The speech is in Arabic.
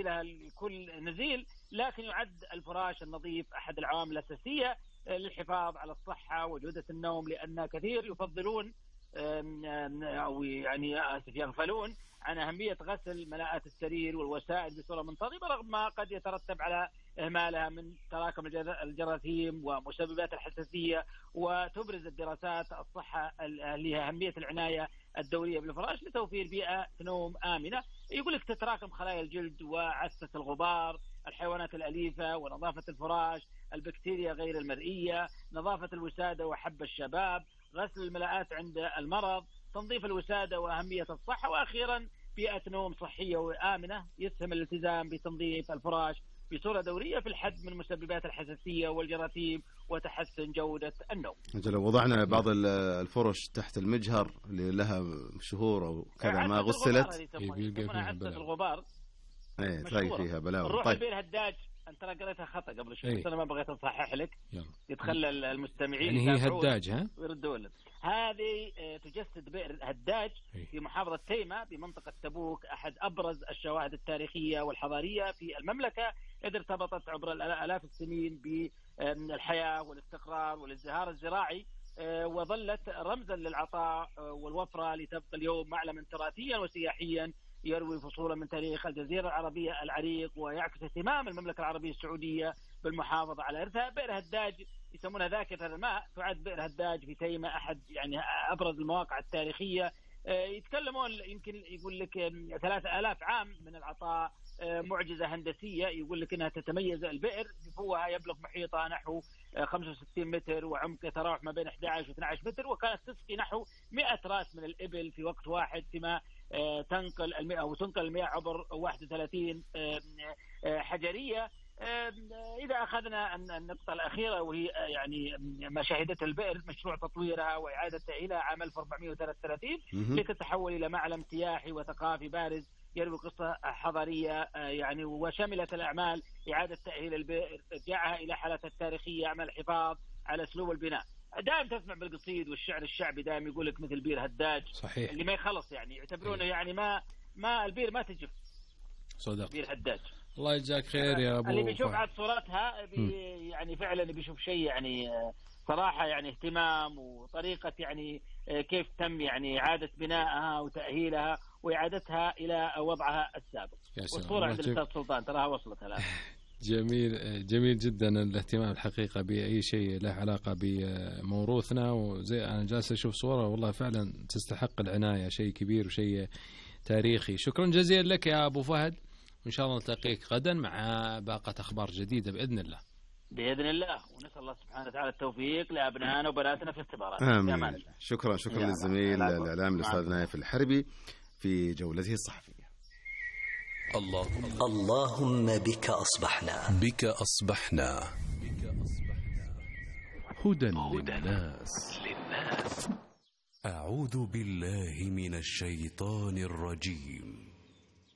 تأهيلها لكل نزيل، لكن يعد الفراش النظيف أحد العوامل الأساسية للحفاظ على الصحة وجودة النوم، لأن كثير يفضلون أو يعني يغفلون عن أهمية غسل ملاءات السرير والوسائد بصورة منتظمة، رغم ما قد يترتب على إهمالها من تراكم الجراثيم ومسببات الحساسية. وتبرز الدراسات الصحة لأهمية العناية الدورية بالفراش لتوفير بيئة نوم آمنة. يقول لك تتراكم خلايا الجلد وعسة الغبار، الحيوانات الأليفة، ونظافة الفراش، البكتيريا غير المرئية، نظافة الوسادة وحب الشباب، غسل الملاءات عند المرض، تنظيف الوسادة وأهمية الصحة، وأخيرا بيئة نوم صحية وآمنة. يسهم الالتزام بتنظيف الفراش بصورة دورية في الحد من مسببات الحساسية والجراثيم وتحسن جودة النوم. لو وضعنا بعض الفرش تحت المجهر اللي لها شهور أو كذا ما غسلت الغبار تلاقي فيها بلاوي. نروح البير هداج، أنت ترى قريتها خطأ قبل شوي بس أنا ما بغيت أصحح لك، يتخلى المستمعين يعني هي هداج ويردوا لنا. هذه تجسد بئر هداج في محافظة تيمة بمنطقة تبوك، أحد أبرز الشواهد التاريخية والحضارية في المملكة، إذ ارتبطت عبر آلاف السنين بالحياة والاستقرار والازدهار الزراعي، وظلت رمزا للعطاء والوفرة، لتبقى اليوم معلما تراثيا وسياحيا يروي فصولا من تاريخ الجزيرة العربية العريق، ويعكس اهتمام المملكة العربية السعودية بالمحافظة على إرثها. بئر هداج يسمونها ذاكرة الماء، تعد بئر هداج في تيمة أحد يعني أبرز المواقع التاريخية. يتكلمون يمكن يقول لك 3000 عام من العطاء، معجزة هندسية. يقول لك أنها تتميز البئر بفوها يبلغ محيطها نحو 65 متر، وعمق يتراوح ما بين 11 و 12 متر، وكانت تسقي نحو 100 راس من الإبل في وقت واحد، فيما تنقل المياه عبر 31 حجرية. إذا أخذنا النقطة الأخيرة وهي يعني ما شهدته البئر، مشروع تطويرها وإعادة تأهيلها عام 1433 لتتحول إلى معلم سياحي وثقافي بارز يروي قصة حضارية يعني، وشملت الأعمال إعادة تأهيل البئر، إرجاعها إلى حالتها التاريخية، عمل الحفاظ على أسلوب البناء. دائما تسمع بالقصيد والشعر الشعبي دائما يقول لك مثل بير هداج صحيح، اللي ما يخلص يعني يعتبرونه يعني ما البير ما تجف. صدق بير هداج. الله يجزاك خير يا أبو. اللي بيشوف عاد صورتها يعني فعلا بيشوف شيء يعني صراحة يعني اهتمام وطريقة يعني كيف تم يعني إعادة بنائها وتأهيلها وإعادتها إلى وضعها السابق. والصورة عند الأستاذ سلطان تراها وصلت الآن. جميل جدا الاهتمام الحقيقة بأي شيء له علاقة بموروثنا، وزي أنا جالس أشوف صورة والله فعلا تستحق العناية، شيء كبير وشيء تاريخي. شكرا جزيلا لك يا أبو فهد، وإن شاء الله نلتقيك غدا مع باقة أخبار جديدة بإذن الله. بإذن الله، ونسأل الله سبحانه وتعالى التوفيق لأبنائنا وبناتنا في اختبارات. آمين. شكرا للزميل الإعلام الأستاذ نايف الحربي في جولته الصحفية. اللهم بك أصبحنا هدى للناس. أعوذ بالله من الشيطان الرجيم.